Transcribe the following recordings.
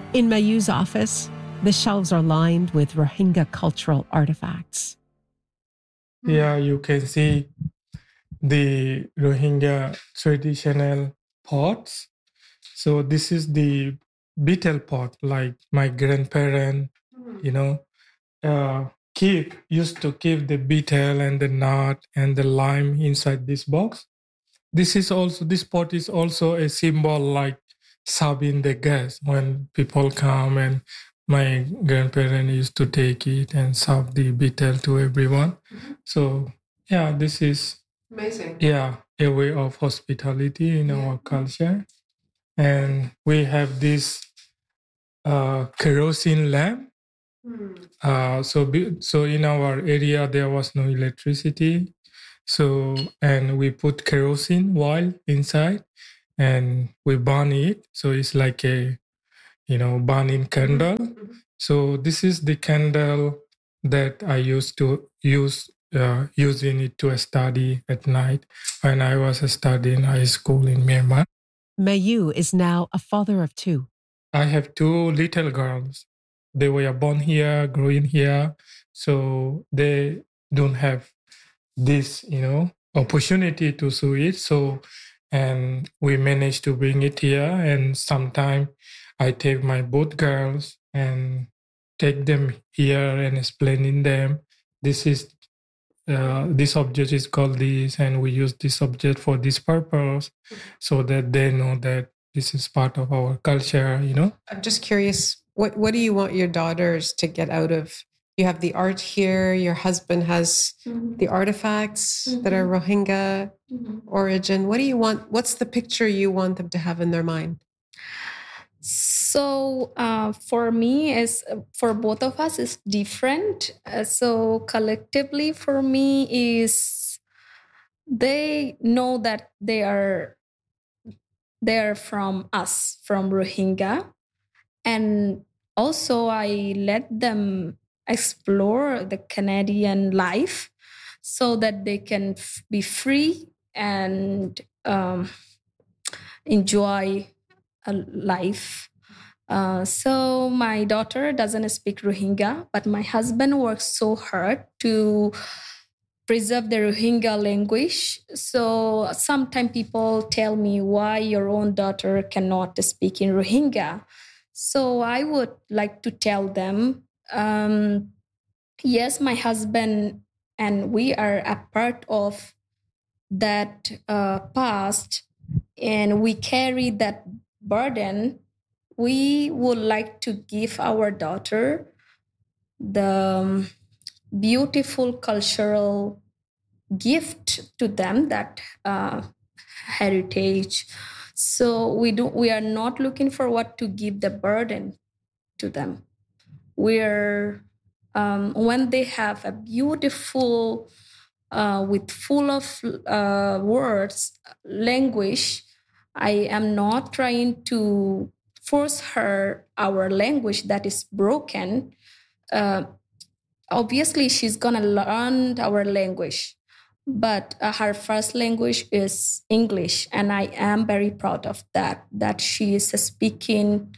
In Mayu's office, the shelves are lined with Rohingya cultural artifacts. Yeah, you can see the Rohingya traditional pots. So this is the betel pot, like my grandparent, used to keep the betel and the nut and the lime inside this box. This pot is also a symbol like serving the guests when people come, and my grandparents used to take it and serve the betel to everyone. So yeah, this is amazing. Yeah, a way of hospitality in our culture. And we have this kerosene lamp. So in our area there was no electricity, and we put kerosene oil inside and we burn it. So it's like a burning candle. So this is the candle that I used to using it to study at night when I was studying high school in Myanmar. Mayu is now a father of two. I have two little girls. They were born here, growing here, so they don't have this, opportunity to see it. So, and we managed to bring it here. And sometimes I take my both girls and take them here and explaining them. This object is called this, and we use this object for this purpose, so that they know that this is part of our culture. I'm just curious, what do you want your daughters to get out of? You have the art here, your husband has the artifacts that are Rohingya origin. What do you want? What's the picture you want them to have in their mind? So for me, for both of us, is different. So collectively, for me, is they know that they are from us, from Rohingya, and also I let them explore the Canadian life so that they can be free and enjoy a life. So my daughter doesn't speak Rohingya, but my husband works so hard to preserve the Rohingya language. So sometimes people tell me why your own daughter cannot speak in Rohingya. So I would like to tell them, yes, my husband and we are a part of that past, and we carry that burden. We would like to give our daughter the beautiful cultural gift to them, that heritage. So we are not looking for what to give the burden to them. We're when they have a beautiful with full of words, language, I am not trying to force her our language that is broken. Obviously, she's gonna learn our language, but her first language is English, and I am very proud of that she is speaking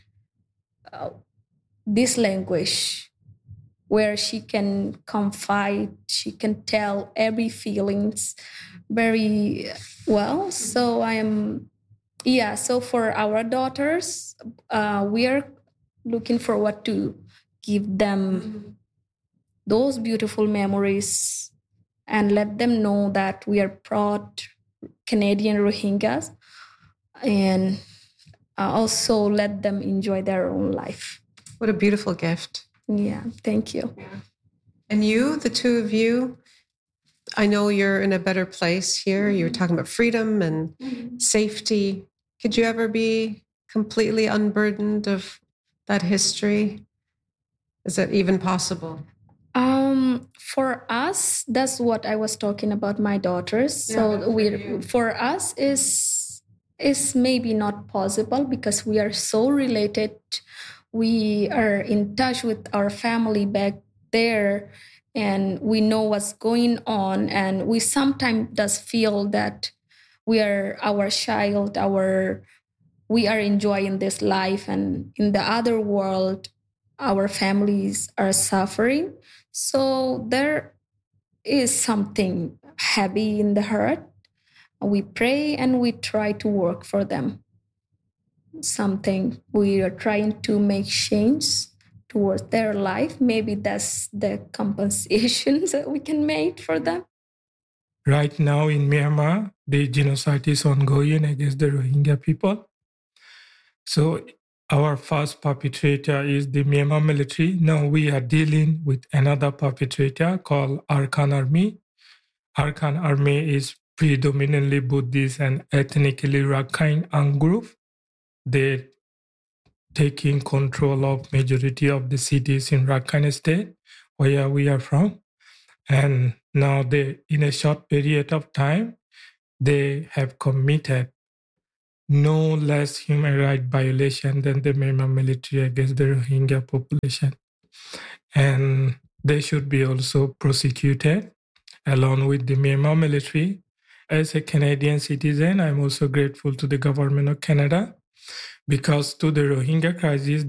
this language where she can confide, she can tell every feelings very well. So so for our daughters, we are looking for what to give them those beautiful memories and let them know that we are proud Canadian Rohingyas, and also let them enjoy their own life. What a beautiful gift. Yeah, thank you. Yeah. And you, the two of you, I know you're in a better place here. You're talking about freedom and safety. Could you ever be completely unburdened of that history? Is that even possible? For us, that's what I was talking about my daughters. So for us is maybe not possible because we are so related. We are in touch with our family back there, and we know what's going on. And we sometimes does feel that we are our child, our we are enjoying this life, and in the other world, our families are suffering. So there is something heavy in the heart. We pray and we try to work for them. Something we are trying to make change towards their life. Maybe that's the compensation that we can make for them. Right now in Myanmar, the genocide is ongoing against the Rohingya people. So our first perpetrator is the Myanmar military. Now we are dealing with another perpetrator called Arkhan Army. Arkhan Army is predominantly Buddhist and ethnically Rakhine group. They're taking control of majority of the cities in Rakhine State, where we are from. And now in a short period of time, they have committed no less human rights violation than the Myanmar military against the Rohingya population. And they should be also prosecuted along with the Myanmar military. As a Canadian citizen, I'm also grateful to the government of Canada because to the Rohingya crisis,